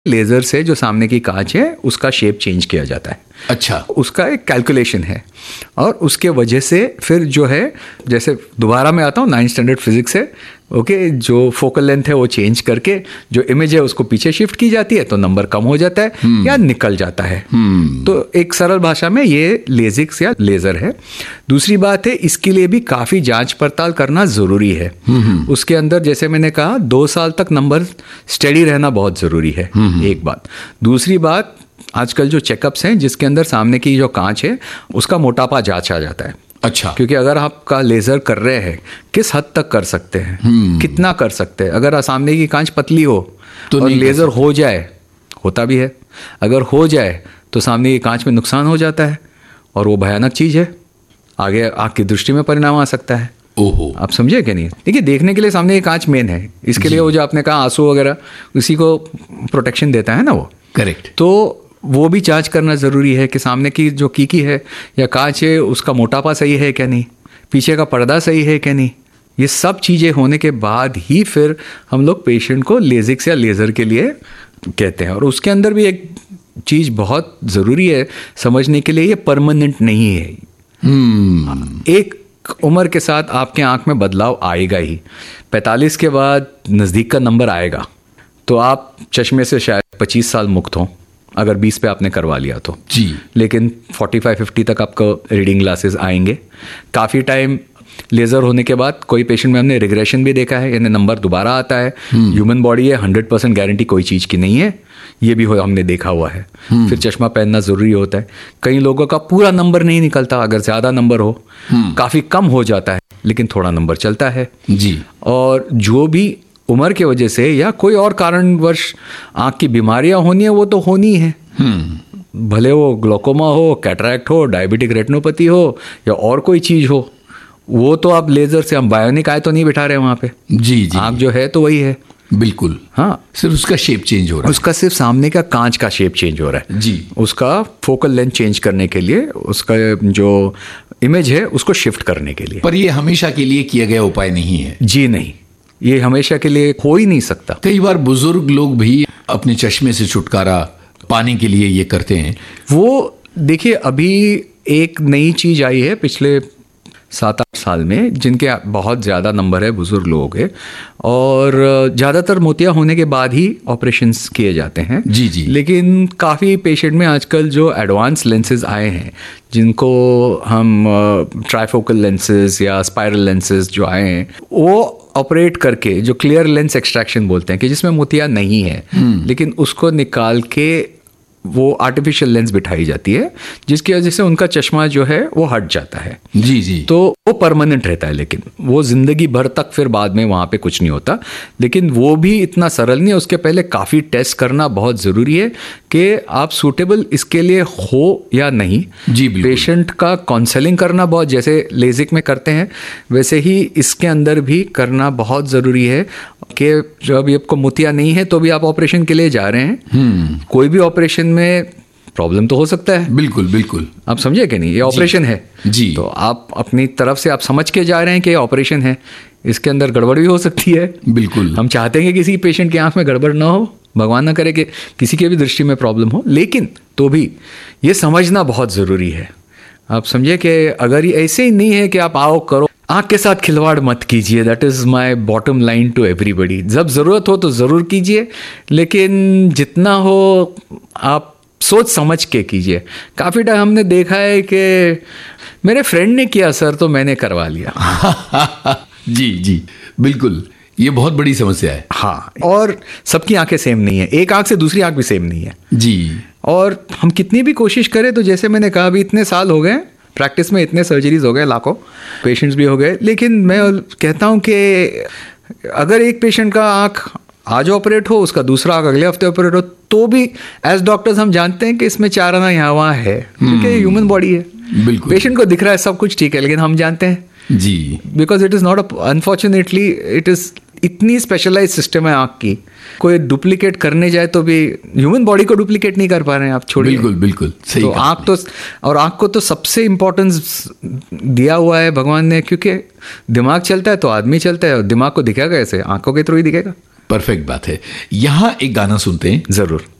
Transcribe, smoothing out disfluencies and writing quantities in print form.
Laser से जो सामने की कांच है उसका शेप चेंज किया जाता है। अच्छा, उसका एक कैलकुलेशन है और उसके वजह से फिर जो है, जैसे दोबारा मैं आता हूँ 9th स्टैंडर्ड फिजिक्स से, ओके, जो फोकल लेंथ है वो चेंज करके जो इमेज है उसको पीछे शिफ्ट की जाती है तो नंबर कम हो जाता है या निकल जाता है। तो एक सरल भाषा में ये लेजिक्स या लेज़र है। दूसरी बात है, इसके लिए भी काफ़ी जांच पड़ताल करना ज़रूरी है। उसके अंदर जैसे मैंने कहा 2 साल तक नंबर स्टडी रहना बहुत ज़रूरी है, एक बात। दूसरी बात, आजकल जो चेकअप्स हैं जिसके अंदर सामने की जो कांच है उसका मोटापा जांचा जाता है। अच्छा, क्योंकि अगर आपका लेज़र कर रहे हैं किस हद तक कर सकते हैं, कितना कर सकते हैं। अगर सामने की कांच पतली हो तो और लेज़र हो जाए, होता भी है, अगर हो जाए तो सामने की कांच में नुकसान हो जाता है और वो भयानक चीज़ है, आगे आँख की दृष्टि में परिणाम आ सकता है। ओहो, आप समझे कि नहीं? देखिए, देखने के लिए सामने की कांच मेन है, इसके लिए वो जो आपने कहा आंसू वगैरह उसी को प्रोटेक्शन देता है ना वो। करेक्ट। तो वो भी जांच करना ज़रूरी है कि सामने की जो कीकी है या कांच है उसका मोटापा सही है क्या नहीं, पीछे का पर्दा सही है क्या नहीं। ये सब चीज़ें होने के बाद ही फिर हम लोग पेशेंट को लेजिक्स या लेज़र के लिए कहते हैं। और उसके अंदर भी एक चीज़ बहुत ज़रूरी है समझने के लिए, ये परमानेंट नहीं है। एक उम्र के साथ आपके आँख में बदलाव आएगा ही। 45 के बाद नज़दीक का नंबर आएगा तो आप चश्मे से शायद 25 साल मुक्त हों, अगर 20 पे आपने करवा लिया तो जी। लेकिन 45-50 तक आपको रीडिंग ग्लासेस आएंगे। काफ़ी टाइम लेज़र होने के बाद कोई पेशेंट में हमने रिग्रेशन भी देखा है, यानी नंबर दोबारा आता है। ह्यूमन बॉडी है, 100% गारंटी कोई चीज़ की नहीं है, ये भी हमने देखा हुआ है। फिर चश्मा पहनना ज़रूरी होता है। कई लोगों का पूरा नंबर नहीं निकलता, अगर ज़्यादा नंबर हो, काफ़ी कम हो जाता है लेकिन थोड़ा नंबर चलता है जी। और जो भी उम्र के वजह से या कोई और कारणवश आँख की बीमारियां होनी है वो तो होनी है, भले वो ग्लोकोमा हो, कैटरैक्ट हो, डायबिटिक रेटिनोपैथी हो या और कोई चीज़ हो, वो तो आप लेज़र से, हम बायोनिक आए तो नहीं बिठा रहे वहाँ पे। जी जी, आँख जो है तो वही है, बिल्कुल। हाँ, सिर्फ उसका शेप चेंज हो रहा है, उसका सिर्फ सामने का कांच का शेप चेंज हो रहा है जी। उसका फोकल लेंथ चेंज करने के लिए, उसका जो इमेज है उसको शिफ्ट करने के लिए। पर ये हमेशा के लिए किया गया उपाय नहीं है। जी नहीं, ये हमेशा के लिए हो ही नहीं सकता। कई बार बुजुर्ग लोग भी अपने चश्मे से छुटकारा पाने के लिए ये करते हैं। वो देखिए, अभी एक नई चीज़ आई है पिछले 7-8 साल में, जिनके बहुत ज़्यादा नंबर है बुजुर्ग लोगों के, और ज़्यादातर मोतिया होने के बाद ही ऑपरेशंस किए जाते हैं। जी जी। लेकिन काफ़ी पेशेंट में आजकल जो एडवांस लेंसेज आए हैं, जिनको हम ट्राइफोकल लेंसेज या स्पाइरल लेंसेज जो आए हैं, वो ऑपरेट करके जो क्लियर लेंस एक्सट्रैक्शन बोलते हैं, कि जिसमें मोतिया नहीं है लेकिन उसको निकाल के वो आर्टिफिशियल लेंस बिठाई जाती है, जिसकी वजह से उनका चश्मा जो है वो हट जाता है। जी जी। तो वो परमानेंट रहता है, लेकिन वो जिंदगी भर तक फिर बाद में वहाँ पे कुछ नहीं होता। लेकिन वो भी इतना सरल नहीं है, उसके पहले काफ़ी टेस्ट करना बहुत ज़रूरी है कि आप सूटेबल इसके लिए हो या नहीं। जी बिल्कुल। पेशेंट का काउंसलिंग करना बहुत, जैसे लेजिक में करते हैं वैसे ही इसके अंदर भी करना बहुत ज़रूरी है कि जब आपको मोतिया नहीं है तो भी आप ऑपरेशन के लिए जा रहे हैं, कोई भी ऑपरेशन में प्रॉब्लम तो हो सकता है। बिल्कुल बिल्कुल, आप समझे कि नहीं, ये ऑपरेशन है जी। तो आप अपनी तरफ से आप समझ के जा रहे हैं कि ये ऑपरेशन है, इसके अंदर गड़बड़ भी हो सकती है। बिल्कुल, हम चाहते हैं कि किसी पेशेंट की आंख में गड़बड़ ना हो, भगवान ना करे कि किसी की भी दृष्टि में प्रॉब्लम हो, लेकिन तो भी ये समझना बहुत ज़रूरी है। आप समझे कि अगर ये ऐसे ही नहीं है कि आप आओ करो, आँख के साथ खिलवाड़ मत कीजिए। That is my bottom line to everybody. जब ज़रूरत हो तो ज़रूर कीजिए, लेकिन जितना हो आप सोच समझ के कीजिए। काफ़ी टाइम हमने देखा है कि मेरे फ्रेंड ने किया सर तो मैंने करवा लिया। जी जी बिल्कुल, ये बहुत बड़ी समस्या है। हाँ, और सबकी आंखें सेम नहीं है, एक आंख से दूसरी आंख भी सेम नहीं है जी। और हम कितनी भी कोशिश करें तो जैसे मैंने कहा, अभी इतने साल हो गए प्रैक्टिस में, इतने सर्जरीज हो गए, लाखों पेशेंट्स भी हो गए, लेकिन मैं कहता हूँ कि अगर एक पेशेंट का आंख आज ऑपरेट हो, उसका दूसरा आंख अगले हफ्ते ऑपरेट हो, तो भी एज डॉक्टर्स हम जानते हैं कि इसमें 4 आना यहाँ वहाँ है, क्योंकि ह्यूमन बॉडी है। बिल्कुल, पेशेंट को दिख रहा है सब कुछ ठीक है, लेकिन हम जानते हैं जी, because it is not, unfortunately it is इतनी स्पेशलाइज सिस्टम है आँख की, कोई डुप्लीकेट करने जाए तो भी ह्यूमन बॉडी को डुप्लीकेट नहीं कर पा रहे हैं आप, छोड़िए। बिल्कुल बिल्कुल सही। तो आँख तो, और आँख को तो सबसे इम्पोर्टेंस दिया हुआ है भगवान ने, क्योंकि दिमाग चलता है तो आदमी चलता है, और दिमाग को दिखेगा कैसे, आँखों के थ्रू ही दिखेगा। परफेक्ट बात है। यहाँ एक गाना सुनते हैं। ज़रूर।